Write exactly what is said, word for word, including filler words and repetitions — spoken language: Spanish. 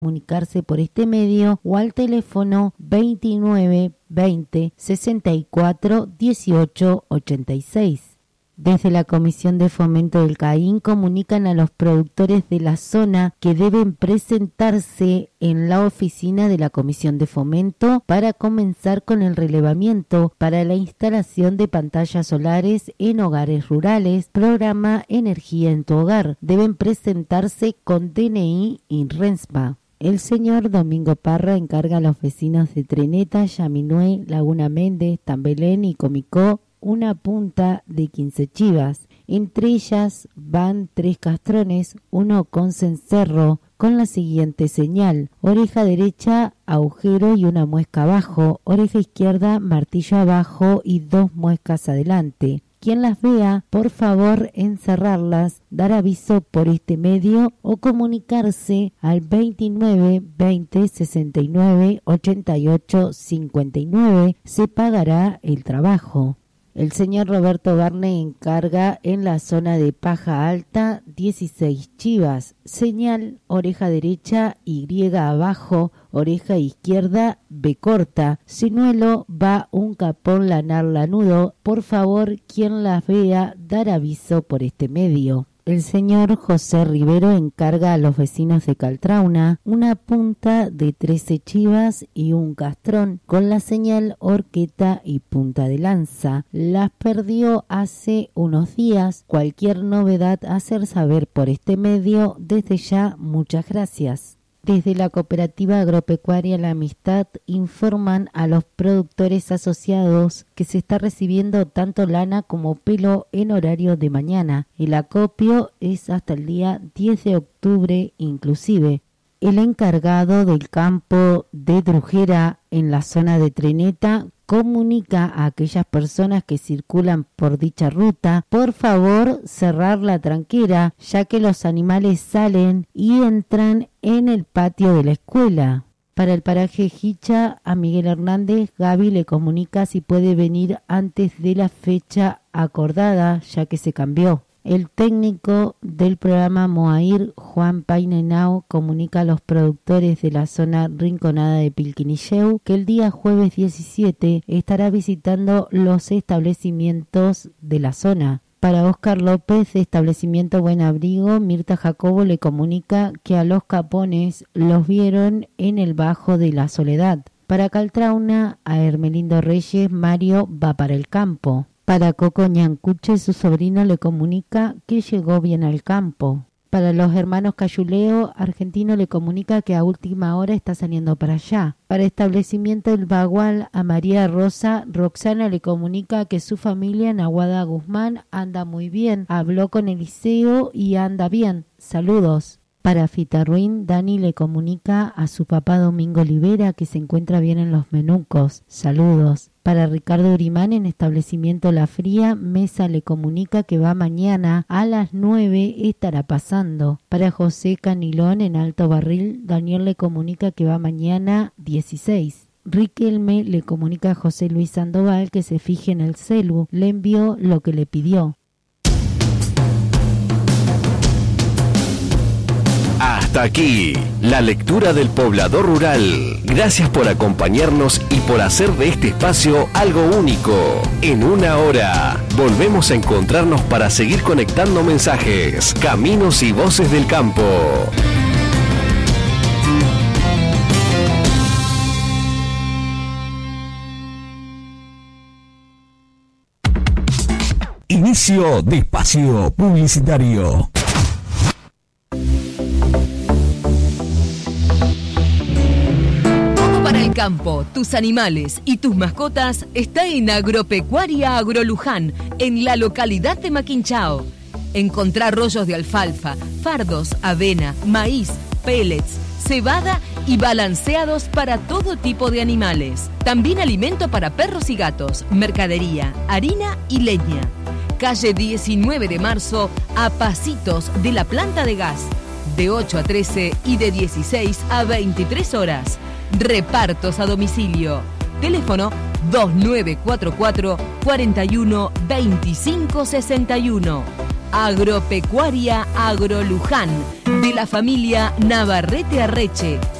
comunicarse por este medio o al teléfono veintinueve veinte sesenta y cuatro dieciocho ochenta y seis. Desde la Comisión de Fomento del Caín comunican a los productores de la zona que deben presentarse en la oficina de la Comisión de Fomento para comenzar con el relevamiento para la instalación de pantallas solares en hogares rurales, programa Energía en tu Hogar. Deben presentarse con D N I y RENSPA. El señor Domingo Parra encarga a los vecinos de Treneta, Yaminué, Laguna Méndez, Tambelén y Comicó una punta de quince chivas. Entre ellas van tres castrones, uno con cencerro, con la siguiente señal: oreja derecha, agujero y una muesca abajo, oreja izquierda, martillo abajo y dos muescas adelante. Quien las vea, por favor encerrarlas, dar aviso por este medio o comunicarse al veintinueve veinte sesenta y nueve ochenta y ocho cincuenta y nueve. Se pagará el trabajo. El señor Roberto Garne encarga en la zona de Paja Alta dieciséis chivas. Señal oreja derecha, Y abajo, oreja izquierda, B corta. Señuelo va un capón lanar lanudo. Por favor, quien las vea, dar aviso por este medio. El señor José Rivero encarga a los vecinos de Caltrauna una punta de trece chivas y un castrón con la señal horqueta y punta de lanza. Las perdió hace unos días. Cualquier novedad a hacer saber por este medio. Desde ya, muchas gracias. Desde la Cooperativa Agropecuaria La Amistad informan a los productores asociados que se está recibiendo tanto lana como pelo en horario de mañana. El acopio es hasta el día diez de octubre inclusive. El encargado del campo de Drujera en la zona de Treneta comunica a aquellas personas que circulan por dicha ruta, por favor cerrar la tranquera, ya que los animales salen y entran en el patio de la escuela. Para el paraje Hicha, a Miguel Hernández, Gaby le comunica si puede venir antes de la fecha acordada, ya que se cambió. El técnico del programa Moair, Juan Painenao, comunica a los productores de la zona rinconada de Pilquinilleu que el día jueves diecisiete estará visitando los establecimientos de la zona. Para Óscar López, de Establecimiento Buen Abrigo, Mirta Jacobo le comunica que a los capones los vieron en el Bajo de la Soledad. Para Caltrauna, a Hermelindo Reyes, Mario va para el campo. Para Coco Ñancuche, su sobrino le comunica que llegó bien al campo. Para los hermanos Cayuleo, Argentino le comunica que a última hora está saliendo para allá. Para Establecimiento El Bagual, a María Rosa, Roxana le comunica que su familia en Aguada Guzmán anda muy bien. Habló con Eliseo y anda bien. Saludos. Para Fitarruín, Dani le comunica a su papá Domingo Olivera que se encuentra bien en los Menucos. Saludos. Para Ricardo Urimán, en Establecimiento La Fría, Mesa le comunica que va mañana a las nueve, estará pasando. Para José Canilón, en Alto Barril, Daniel le comunica que va mañana dieciséis. Riquelme le comunica a José Luis Sandoval que se fije en el celu, le envió lo que le pidió. Hasta aquí, la lectura del Poblador Rural. Gracias por acompañarnos y por hacer de este espacio algo único. En una hora, volvemos a encontrarnos para seguir conectando mensajes, caminos y voces del campo. Inicio de espacio publicitario. El campo, tus animales y tus mascotas está en Agropecuaria Agroluján, en la localidad de Maquinchao. Encontrá rollos de alfalfa, fardos, avena, maíz, pellets, cebada y balanceados para todo tipo de animales. También alimento para perros y gatos, mercadería, harina y leña. Calle diecinueve de marzo, a pasitos de la planta de gas, de ocho a trece y de dieciséis a veintitrés horas. Repartos a domicilio. Teléfono dos nueve cuatro cuatro, cuatro uno, dos cinco seis uno. Agropecuaria Agroluján, de la familia Navarrete Arreche.